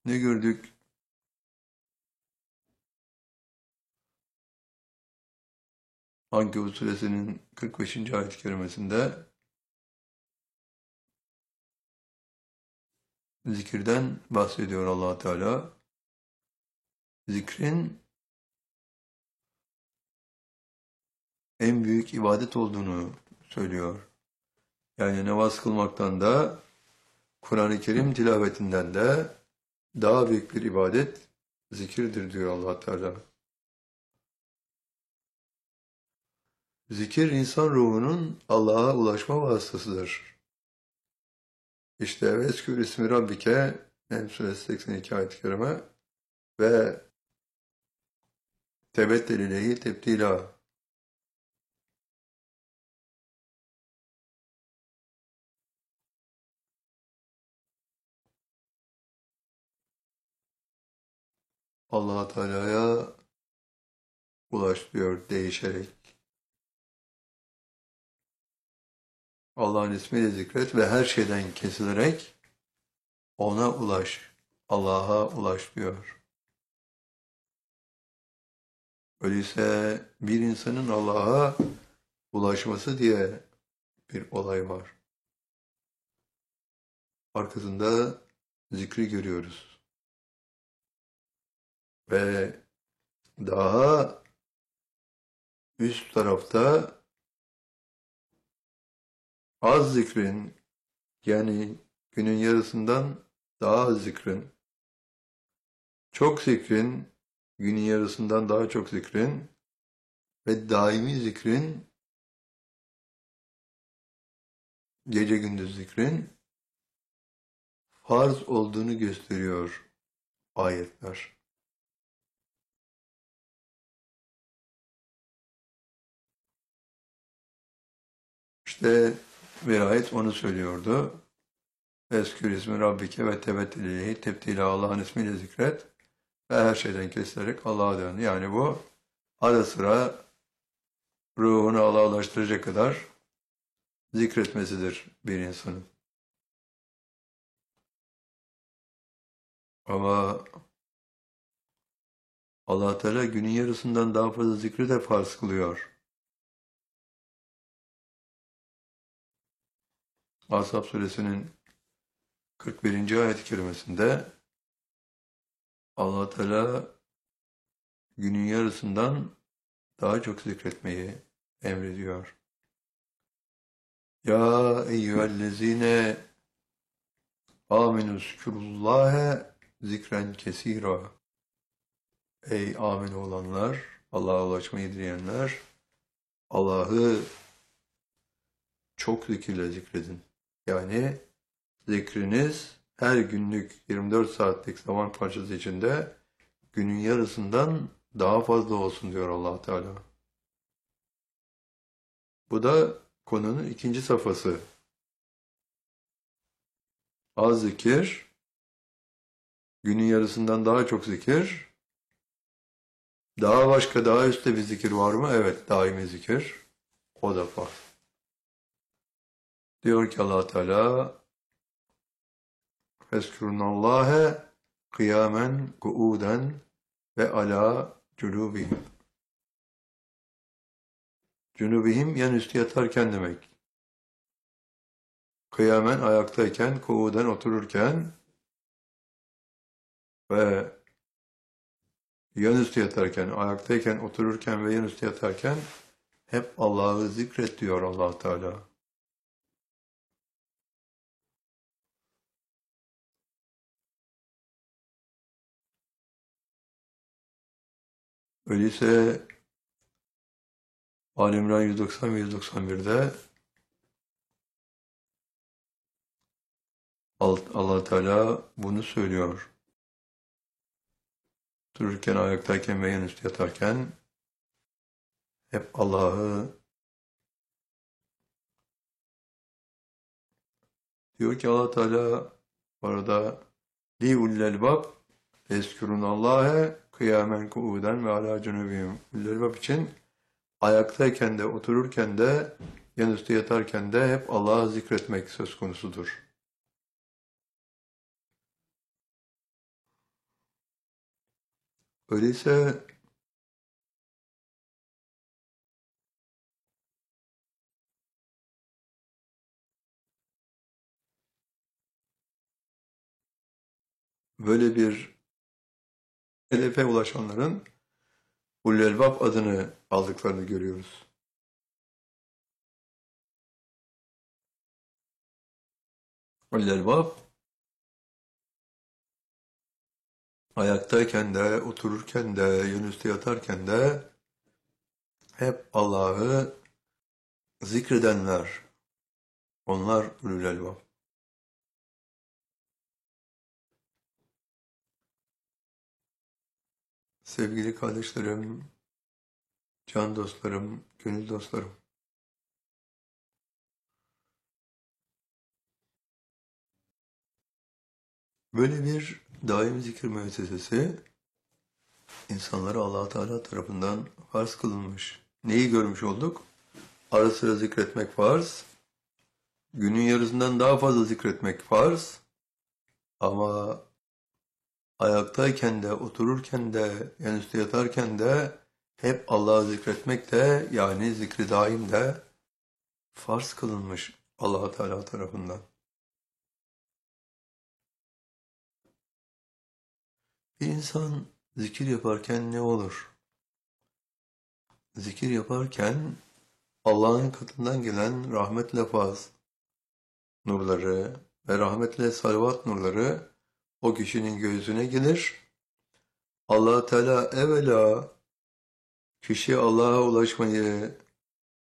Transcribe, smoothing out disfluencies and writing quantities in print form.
Ne gördük? Ankebut suresinin 45. ayet-i kerimesinde zikirden bahsediyor Allah Teala. Zikrin en büyük ibadet olduğunu söylüyor. Yani namaz kılmaktan da Kur'an-ı Kerim tilavetinden de daha büyük bir ibadet zikirdir diyor Allah Teala. Zikir insan ruhunun Allah'a ulaşma vasıtasıdır. İşte veskür ismi Rabbike En'am suresi 82 ayet-i kerime ve tebettel ileyhi tebdila. Allah Teala'ya ulaş diyor değişerek. Allah'ın ismiyle zikret ve her şeyden kesilerek ona ulaş. Allah'a ulaş diyor. Öyleyse bir insanın Allah'a ulaşması diye bir olay var. Arkasında zikri görüyoruz. Ve daha üst tarafta az zikrin, yani günün yarısından daha az zikrin, çok zikrin, günün yarısından daha çok zikrin ve daimi zikrin, gece gündüz zikrin farz olduğunu gösteriyor ayetler. İşte bir ayet onu söylüyordu. Eskür ismi Rabbike ve tebettel ileyhi tebdila, Allah'ın ismiyle zikret ve her şeyden kesilerek Allah'a dön. Yani bu ara sıra ruhunu Allah'a ulaştıracak kadar zikretmesidir bir insanın. Ama Allah Teala günün yarısından daha fazla zikri de farz kılıyor. Ashab suresinin 41. ayet-i kerimesinde Allah Teala günün yarısından daha çok zikretmeyi emrediyor. Ya eyyühellezine amenüzkürullâhe zikren kesîrâ. Ey amin olanlar, Allah'a ulaşmayı dileyenler, Allah'ı çok zikirle zikredin. Yani zikriniz her günlük 24 saatlik zaman parçası içinde günün yarısından daha fazla olsun diyor Allah Teala. Bu da konunun ikinci safhası. Az zikir, günün yarısından daha çok zikir. Daha başka, daha üstte bir zikir var mı? Evet, daimi zikir. O da var. Diyor ki Allah Teala, Feskurunallâhe kıyamen kuuden ve ala cunubihim. Cunubihim yan üstü yatarken demek. Kıyamen ayaktayken, kuuden otururken ve yan üstü yatarken, ayaktayken, otururken ve yan üstü yatarken hep Allah'ı zikret diyor Allah Teala. Öyleyse Ali İmran 190 ve 191'de Allah Teala bunu söylüyor. Dururken, ayaktayken ve yan üstü yatarken hep Allah'ı diyor ki Allah Teala orada li ullel albab eskurunallâhe kıyamen kuuden ve alâ cunubihim. Ullel albab için ayaktayken de otururken de yan üstü yatarken de hep Allah'ı zikretmek söz konusudur. Öyleyse böyle bir hedefe ulaşanların Ulul Elbab adını aldıklarını görüyoruz. Ulul Elbab ayaktayken de, otururken de, yanüstü yatarken de hep Allah'ı zikredenler. Onlar Ulul Elbab. Sevgili kardeşlerim, can dostlarım, gönül dostlarım. Böyle bir daim zikir müessesesi insanlara Allah Teala tarafından farz kılınmış. Neyi görmüş olduk? Ara sıra zikretmek farz, günün yarısından daha fazla zikretmek farz ama ayaktayken de, otururken de, yanüstü yatarken de hep Allah'ı zikretmek de yani zikri daim de farz kılınmış Allah Teala tarafından. Bir insan zikir yaparken ne olur? Zikir yaparken Allah'ın katından gelen rahmet lafaz nurları ve rahmetle salavat nurları o kişinin göğsüne gelir. Allah Teala evvela kişi Allah'a ulaşmayı